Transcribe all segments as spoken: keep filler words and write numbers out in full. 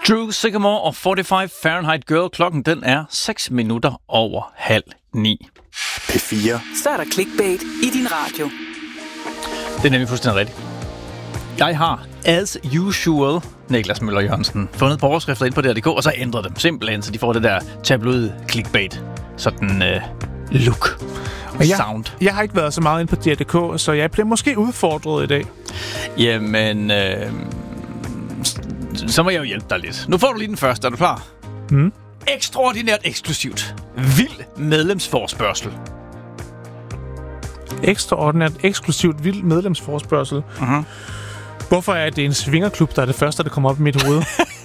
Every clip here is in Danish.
Drew Sycamore og fyrre-fem Fahrenheit Girl. Klokken den er seks minutter over halv ni. P fire. Så er der clickbait i din radio. Det er nemlig fuldstændig rigtigt. Jeg har, as usual, Niklas Møller Jørgensen, fundet på overskrifter ind på D R punktum D K, og så ændret dem simpelthen, så de får det der tabloid clickbait. Sådan øh, look. Og jeg, sound. Jeg har ikke været så meget inde på D R punktum D K, så jeg bliver måske udfordret i dag. Jamen, øh, så må jeg jo hjælpe dig lidt. Nu får du lige den første. Er du klar? Mm. Ekstraordinært eksklusivt. Vild medlemsforspørgsel. Ekstraordinært eksklusivt vild medlemsforspørgsel. Uh-huh. Hvorfor er det en svingerklub, der er det første, der kommer op i mit hoved?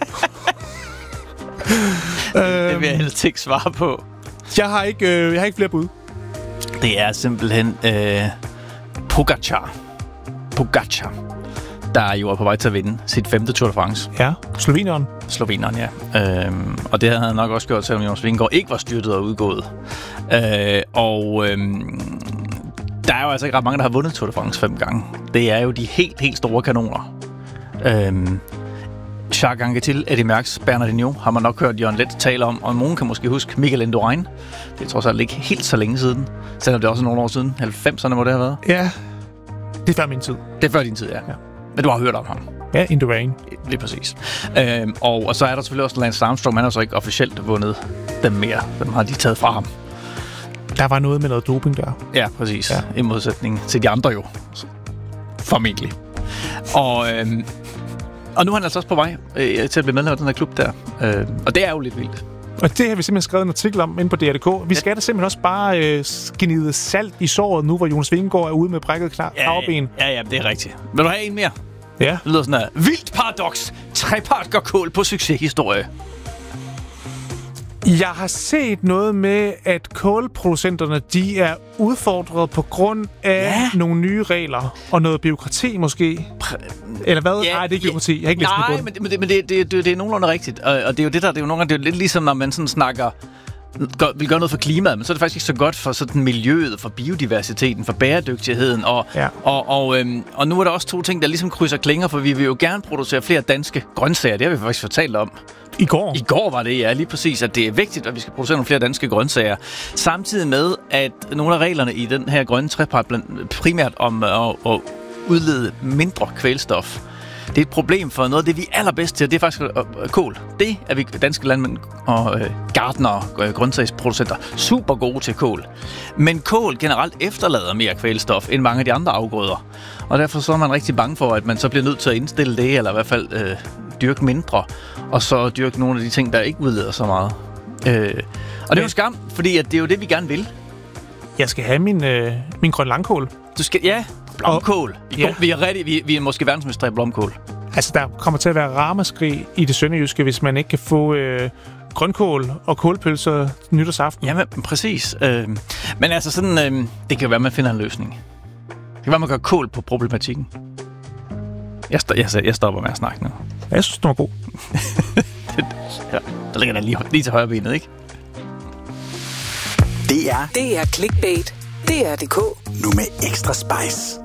Det vil jeg helst ikke svare på. Jeg har ikke, øh, jeg har ikke flere bud. Det er simpelthen øh, Pogačar. Pogačar, der jo er på vej til at vinde sit femte Tour de France. Ja, Slovenien. Slovenien, ja. Øhm, og det havde han nok også gjort, selvom Jonas Vingegaard ikke var styrtet og udgået. Øh, og øhm, der er jo altså ikke ret mange, der har vundet Tour de France fem gange. Det er jo de helt, helt store kanoner. Øhm, Jacques Anquetil, Eddy Merckx, Bernardinho har man nok hørt Jørgen Leth tale om, og nogen kan måske huske Miguel Indurain. Det er trods alt ikke helt så længe siden, selvom det er også nogle år siden. halvfemserne må det have været. Ja, det er før min tid. Det er før din tid, ja. ja. Men du har hørt om ham. Ja, Indurain. Lige præcis. Øhm, og, og så er der selvfølgelig også Lance Armstrong, man har så ikke officielt vundet dem mere. Dem har de taget fra ham. Der var noget med noget doping der. Ja, præcis. Ja. I modsætning til de andre jo. Formentlig. Og, øhm, og nu er han altså også på vej øh, til at blive medlem af den her klub der. Øh, og det er jo lidt vildt. Og det har vi simpelthen skrevet en artikel om inde på D R punktum D K. Vi skal da simpelthen også bare øh, gnide salt i såret nu, hvor Jonas Vingegaard er ude med brækket kravben. Ja, ja, ja, det er rigtigt. Vil du have en mere? Ja. Det lyder sådan her. Vildt paradoks. Trepart går kål på succeshistorie. Jeg har set noget med, at kålproducenterne, de er udfordret på grund af ja. nogle nye regler og noget bureaukrati måske. Eller hvad? Ja, Nej, det er ikke bureaukrati. Jeg har ikke læst nej, det men, men, det, men det, det, det, det er nogenlunde rigtigt. Og, og det er jo det der, det er jo nogle gange, det er jo lidt ligesom, når man sådan snakker, gør, vil gøre noget for klimaet, men så er det faktisk ikke så godt for sådan miljøet, for biodiversiteten, for bæredygtigheden. Og, ja. og, og, øhm, og nu er der også to ting, der ligesom krydser klinger, for vi vil jo gerne producere flere danske grøntsager. Det har vi faktisk fortalt om. I går? I går var det, ja, lige præcis, at det er vigtigt, at vi skal producere nogle flere danske grøntsager. Samtidig med, at nogle af reglerne i den her grønne trepart primært om at, at udlede mindre kvælstof. Det er et problem for noget af det, vi er allerbedst til, det er faktisk øh, kål. Det er vi danske landmænd og øh, gartnere og øh, grøntsagsproducenter super gode til kål. Men kål generelt efterlader mere kvælstof end mange af de andre afgrøder. Og derfor så er man rigtig bange for, at man så bliver nødt til at indstille det, eller i hvert fald øh, dyrke mindre, og så dyrke nogle af de ting, der ikke udleder så meget. Øh, og det er jo en skam, fordi at det er jo det, vi gerne vil. Jeg skal have min, øh, min grøn langkål. Du skal, ja, blomkål. Vi, ja. vi, er rigtig, vi, vi er måske verdensmestre i blomkål. Altså, der kommer til at være ramaskrig i det sønderjyske, hvis man ikke kan få øh, grønkål og kålpølser nytårsaften. Jamen, præcis. Øh, men altså sådan, øh, det kan jo være, at man finder en løsning. Det kan være, at man gør kål på problematikken. Jeg, st- jeg, jeg stopper med at snakke nu. Jeg synes, den var god. Ja, der ligger der lige, lige til højre benet, ikke? Det er Det er clickbait. D R punktum D K. nu med ekstra spice.